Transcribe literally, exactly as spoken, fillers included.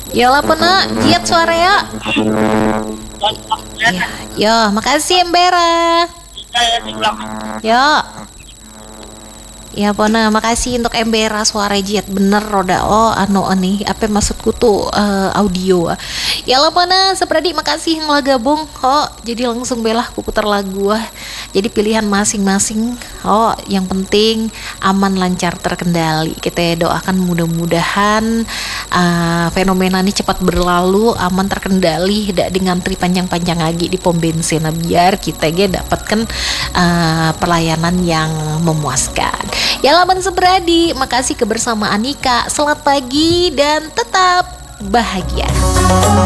Ya lah pena, jiat suara ya. Ya, ya, makasih Embera. Ya. Ya pona, makasih untuk Embera suara jiat bener roda oh anu nih apa maksudku tuh uh, audio. Ya lah pona, sepradi makasih yang lah gabung. Oh, jadi langsung belah aku putar lagu ah. Jadi pilihan masing-masing. Oh, yang penting aman lancar terkendali. Kita doakan mudah-mudahan uh, fenomena ini cepat berlalu, aman terkendali, tidak dengan tri panjang-panjang lagi di pom bensin biar kita ge dapatkan uh, pelayanan yang memuaskan. Ya laman seberadi, makasih kebersamaan Nika. Selamat pagi dan tetap bahagia.